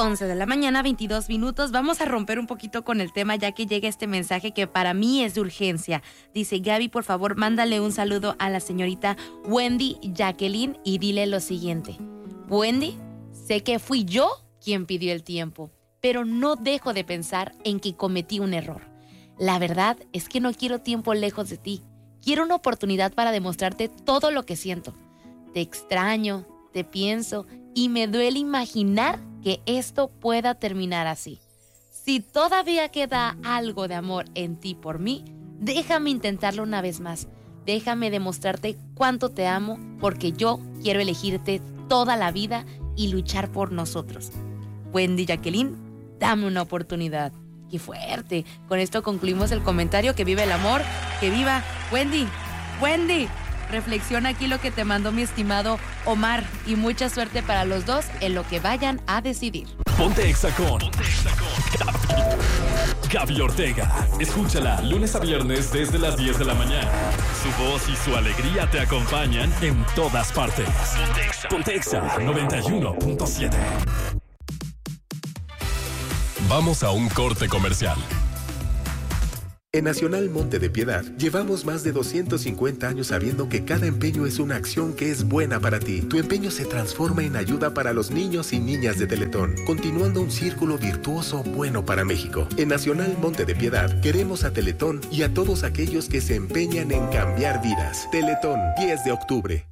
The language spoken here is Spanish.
11 de la mañana, 22 minutos. Vamos a romper un poquito con el tema ya que llega este mensaje que para mí es de urgencia. Dice, Gaby, por favor, mándale un saludo a la señorita Wendy Jacqueline y dile lo siguiente. Wendy, sé que fui yo quien pidió el tiempo, pero no dejo de pensar en que cometí un error. La verdad es que no quiero tiempo lejos de ti. Quiero una oportunidad para demostrarte todo lo que siento. Te extraño, te pienso y me duele imaginar que esto pueda terminar así. Si todavía queda algo de amor en ti por mí, déjame intentarlo una vez más. Déjame demostrarte cuánto te amo porque yo quiero elegirte toda la vida y luchar por nosotros. Wendy Jacqueline, dame una oportunidad. ¡Qué fuerte! Con esto concluimos el comentario. ¡Que viva el amor! ¡Que viva Wendy! ¡Wendy! Reflexiona aquí lo que te mandó mi estimado Omar y mucha suerte para los dos en lo que vayan a decidir. Ponte Exa con Gaby Ortega. Escúchala lunes a viernes desde las 10 de la mañana. Su voz y su alegría te acompañan en todas partes. Ponte Exa 91.7. Vamos a un corte comercial. En Nacional Monte de Piedad, llevamos más de 250 años sabiendo que cada empeño es una acción que es buena para ti. Tu empeño se transforma en ayuda para los niños y niñas de Teletón, continuando un círculo virtuoso bueno para México. En Nacional Monte de Piedad, queremos a Teletón y a todos aquellos que se empeñan en cambiar vidas. Teletón, 10 de octubre.